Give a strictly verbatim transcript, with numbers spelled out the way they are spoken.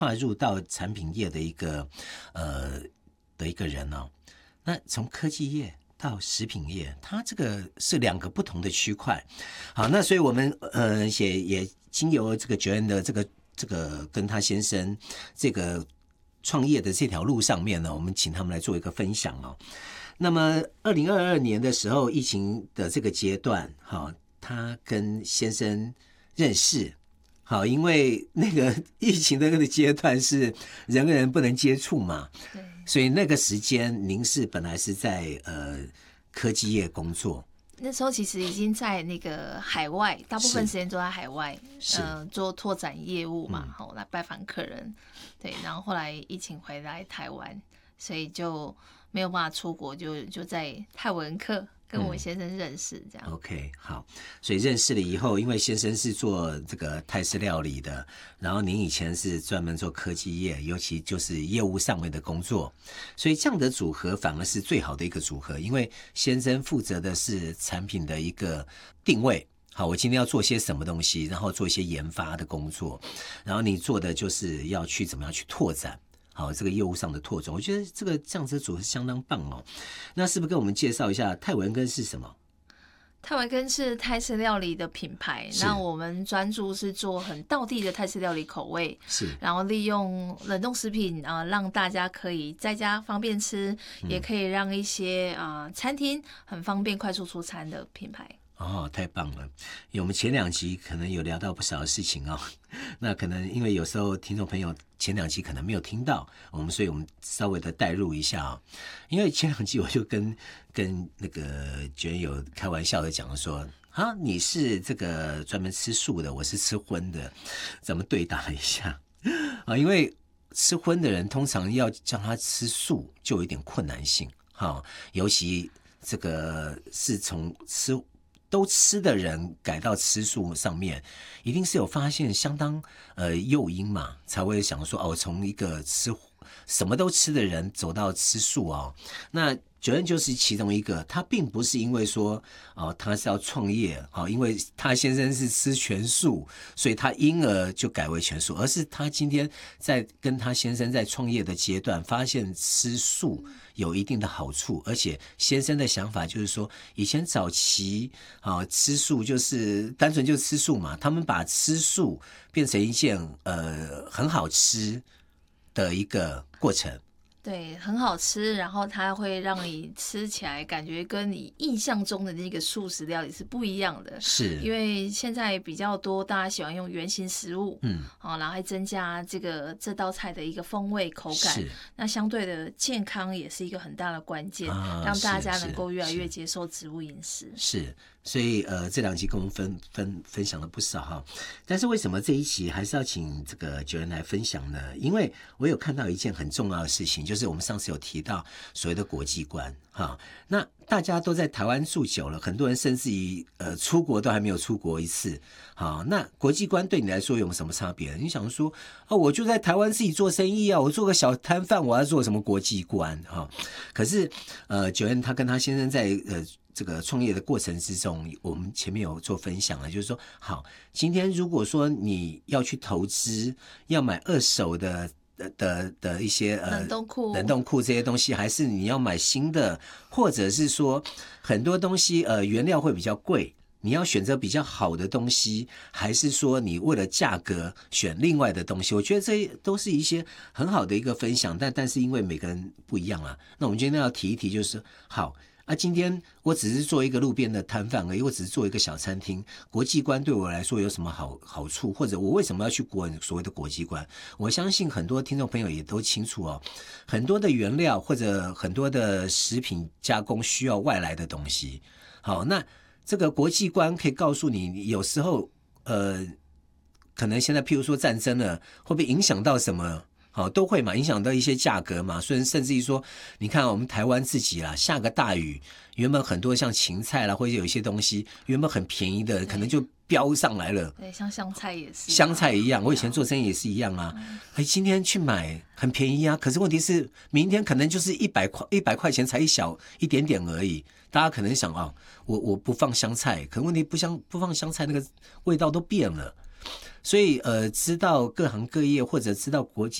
跨入到产品业的一个呃的一个人哦，那从科技业到食品业，它这个是两个不同的区块。好，那所以我们呃也也经由这个Joanne的这个这个跟他先生这个创业的这条路上面呢，我们请他们来做一个分享哦。那么二零二二年的时候，疫情的这个阶段，哈，他跟先生认识。好，因为那个疫情的那个阶段是人跟人不能接触嘛，对，所以那个时间您是本来是在呃科技业工作， 那时候其实已经在那个海外，大部分时间都在海外，呃，做拓展业务嘛，好、嗯、来拜访客人，对，然后后来疫情回来台湾，所以就没有办法出国，就就在泰文课。跟我先生认识这样、 嗯、OK 好，所以认识了以后，因为先生是做这个泰式料理的，然后您以前是专门做科技业，尤其就是业务上面的工作，所以这样的组合反而是最好的一个组合，因为先生负责的是产品的一个定位，好，我今天要做些什么东西，然后做一些研发的工作，然后你做的就是要去怎么样去拓展好，这个业务上的拓展，我觉得这个这样子的组合相当棒哦。那是不是跟我们介绍一下泰文根是什么？ 泰文根是泰式料理的品牌，那我们专注是做很道地的泰式料理口味，是，然后利用冷冻食品啊、呃，让大家可以在家方便吃，嗯、也可以让一些啊、呃、餐厅很方便快速出餐的品牌。 哦，太棒了！因为我们前两集可能有聊到不少的事情哦，那可能因为有时候听众朋友前两集可能没有听到我们，所以我们稍微的带入一下啊、哦。因为前两集我就跟跟那个Joanne有开玩笑的讲说，啊，你是这个专门吃素的，我是吃荤的，咱们对打了一下啊。因为吃荤的人通常要叫他吃素就有一点困难性哈、哦，尤其这个是从吃。都吃的人改到吃素上面，一定是有发现相当呃诱因嘛，才会想说哦，从一个吃什么都吃的人走到吃素哦。那Joanne就是其中一个，他并不是因为说哦他是要创业哦，因为他先生是吃全素，所以他因而就改为全素，而是他今天在跟他先生在创业的阶段，发现吃素有一定的好处，而且先生的想法就是说，以前早期啊吃素就是单纯就吃素嘛，他们把吃素变成一件呃很好吃的一个过程。 对，很好吃，然后它会让你吃起来感觉跟你印象中的那个素食料理是不一样的。是，因为现在比较多大家喜欢用原型食物，嗯，好、哦，然后还增加这个这道菜的一个风味口感。是，那相对的健康也是一个很大的关键，啊、让大家能够越来越接受植物饮食。 是。所以呃，这两集跟我们分分分享了不少哈，但是为什么这一期还是要请这个Joanne来分享呢？因为我有看到一件很重要的事情，就是我们上次有提到所谓的国际观哈。那大家都在台湾住久了，很多人甚至于呃出国都还没有出国一次。好，那国际观对你来说有什么差别？你想说啊，我就在台湾自己做生意啊，我做个小摊贩，我要做什么国际观哈？可是呃，Joanne她跟她先生在呃。这个创业的过程之中，我们前面有做分享了，就是说，好，今天如果说你要去投资，要买二手的的的的一些呃冷冻库、 冷冻库这些东西，还是你要买新的，或者是说很多东西呃原料会比较贵，你要选择比较好的东西，还是说你为了价格选另外的东西？我觉得这都是一些很好的一个分享，但但是因为每个人不一样啊，那我们今天要提一提，就是好。啊，今天我只是做一个路边的摊贩而已，我只是做一个小餐厅。国际观对我来说有什么好好处，或者我为什么要去国所谓的国际观？我相信很多听众朋友也都清楚哦，很多的原料或者很多的食品加工需要外来的东西。好，那这个国际观可以告诉你，有时候呃，可能现在譬如说战争了，会不会影响到什么？好，都会嘛，影响到一些价格嘛，所以甚至于说，你看我们台湾自己啦，下个大雨，原本很多像芹菜啦，或者有一些东西原本很便宜的，可能就飙上来了。 对，像香菜也是， 香菜一样，我以前做生意也是一样啊。哎、嗯，今天去买很便宜啊，可是问题是明天可能就是一百块，一百块钱才一小一点点而已。大家可能想啊，我我不放香菜，可问题不香不放香菜，那个味道都变了。 所以呃，知道各行各业或者知道国际